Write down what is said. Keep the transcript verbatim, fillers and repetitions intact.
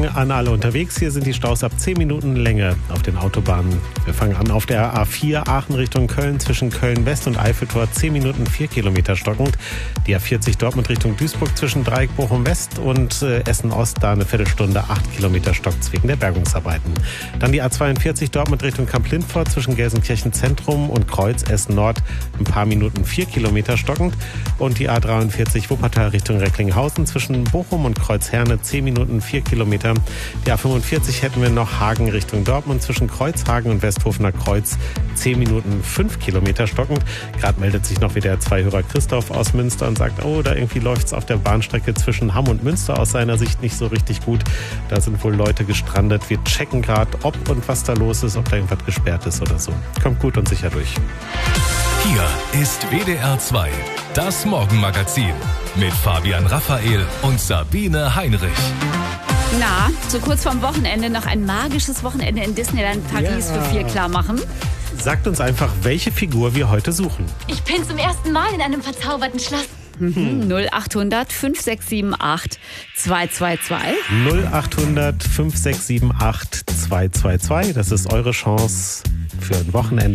Morgen an alle unterwegs. Hier sind die Staus ab zehn Minuten Länge auf den Autobahnen. Wir fangen an auf der A vier Aachen Richtung Köln zwischen Köln West und Eiffeltor zehn Minuten vier Kilometer stockend. Die A vierzig Dortmund Richtung Duisburg zwischen Dreieck Bochum West und äh, Essen Ost da eine Viertelstunde acht Kilometer stockt wegen der Bergungsarbeiten. Dann die A zweiundvierzig Dortmund Richtung Kamp-Lindfort zwischen Gelsenkirchen Zentrum und Kreuz Essen Nord ein paar Minuten vier Kilometer stockend. Und die A dreiundvierzig Wuppertal Richtung Recklinghausen zwischen Bochum und Kreuzherne zehn Minuten vier Kilometer. Die A fünfundvierzig hätten wir noch Hagen Richtung Dortmund zwischen Kreuzhagen und Westhofener Kreuz zehn Minuten fünf Kilometer stockend. Gerade meldet sich noch wieder zwei Hörer Christoph aus Münster und sagt, oh, da irgendwie läuft es auf der Bahnstrecke zwischen Hamm und Münster aus seiner Sicht nicht so richtig gut. Da sind wohl Leute gestrandet. Wir checken gerade, ob und was da los ist, ob da irgendwas gesperrt ist oder so. Kommt gut und sicher durch. Hier ist W D R zwei, das Morgenmagazin mit Fabian Raphael und Sabine Heinrich. Na, so kurz vorm Wochenende noch ein magisches Wochenende in Disneyland Paris Ja. für vier klar machen. Sagt uns einfach, welche Figur wir heute suchen. Ich bin zum ersten Mal in einem verzauberten Schloss. Mhm. null achthundert fünf sechs sieben acht zwei zwei zwei. null achthundert fünf sechs sieben acht zwei zwei zwei. Das ist eure Chance für ein Wochenende